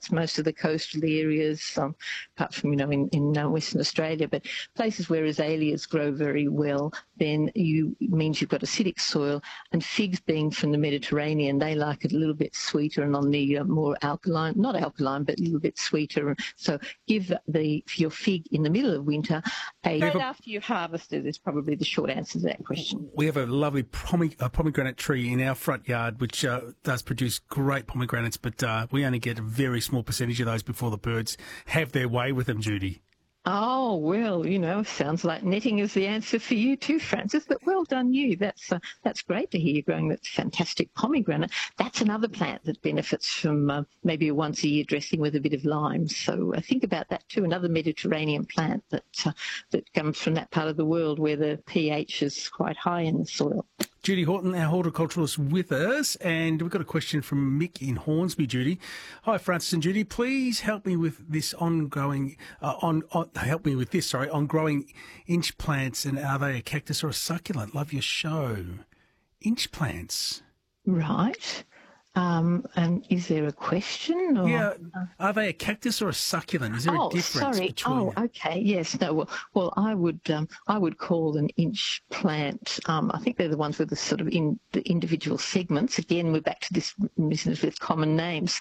that's most of the coastal areas, apart from, in Western Australia. But places where azaleas grow very well, then means you've got acidic soil, and figs being from the Mediterranean, they like it a little bit sweeter and on the more alkaline, not alkaline, but a little bit sweeter. So give your fig in the middle of winter right after you've harvested is probably the short answer to that question. We have a lovely pomegranate tree in our front yard, which does produce great pomegranates, but we only get a very small percentage of those before the birds have their way with them, Judy. Oh, well, sounds like netting is the answer for you too, Francis, but well done you. That's great to hear you growing that fantastic pomegranate. That's another plant that benefits from maybe a once-a-year dressing with a bit of lime. So think about that too, another Mediterranean plant that comes from that part of the world where the pH is quite high in the soil. Judy Horton, our horticulturalist, with us, and we've got a question from Mick in Hornsby. Judy, hi Francis and Judy, please help me with this on growing inch plants, and are they a cactus or a succulent? Love your show. Inch plants, right? And is there a question? Or? Yeah, are they a cactus or a succulent? Is there a difference between? Oh, okay, yes, no. Well, I would call an inch plant. I think they're the ones with the sort of the individual segments. Again, we're back to this business with common names.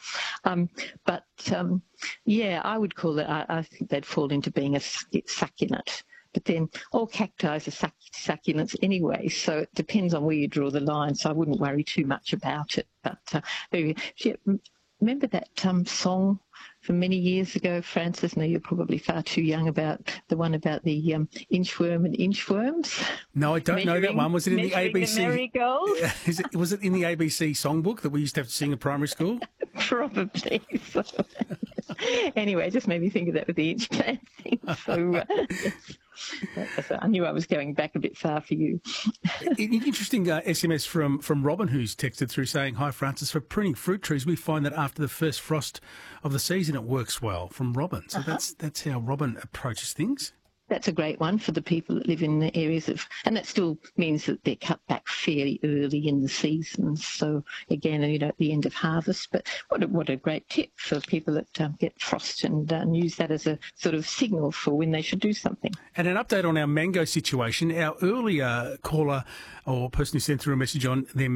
Yeah, I would call it. I think they'd fall into being a succulent. But then all cacti are succulents anyway, so it depends on where you draw the line, so I wouldn't worry too much about it. But remember that song from many years ago, Francis? No, you're probably far too young, about the one about the inchworm and inchworms. No, I don't know that one. Was it in the ABC? The marigold? Was it in the ABC songbook that we used to have to sing in primary school? Probably. So, anyway, it just made me think of that with the inch plant thing. So, so I knew I was going back a bit far for you. Interesting SMS from Robin, who's texted through saying, hi Francis, for pruning fruit trees, we find that after the first frost of the season it works well, from Robin. So that's how Robin approaches things. That's a great one for the people that live in the areas and that still means that they're cut back fairly early in the season. So again, at the end of harvest. But what a great tip for people that get frost and use that as a sort of signal for when they should do something. And an update on our mango situation. Our earlier caller or person who sent through a message on their